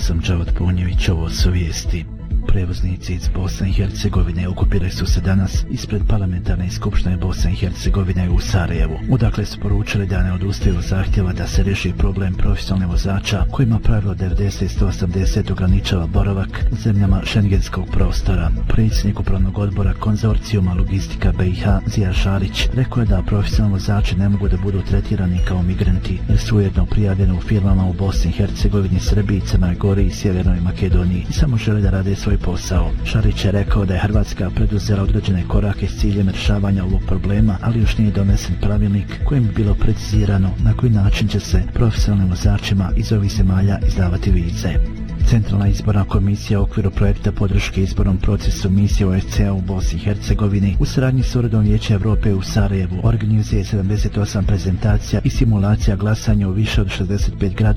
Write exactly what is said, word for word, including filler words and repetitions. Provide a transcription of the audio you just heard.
sam Džavad Punjević, ovo su vijesti. Prevoznici iz Bosne i Hercegovine okupirali su se danas ispred parlamentarne skupštine Bosne i Hercegovine u Sarajevu. Odakle su poručili da ne odustaju zahtjeva da se riješi problem profesionalnih vozača kojima pravilo devedeset sto osamdeset ograničava boravak u zemljama šengenskog prostora. Predsjednik upravnog odbora konzorcijuma Logistika B i H Zija Šarić rekao je da profesionalni vozači ne mogu da budu tretirani kao migranti jer su ujedno prijavljeni u firmama u Bosni i Hercegovini, Srbiji, Crnoj Gori i Sjevernoj Makedoniji i samo žele da rade svoj posao. Šarić je rekao da je Hrvatska preduzela određene korake s ciljem rješavanja ovog problema, ali još nije donesen pravilnik kojim bi bilo precizirano na koji način će se profesionalnim vozačima iz ovih zemalja izdavati vize. Centralna izborna komisija u okviru projekta podrške izbornom procesu misije O S C E u Bosni i Hercegovini u saradnji s Uredom Vijeća Evrope u Sarajevu organizuje sedamdeset osam prezentacija i simulacija glasanja u više od šezdeset pet gradova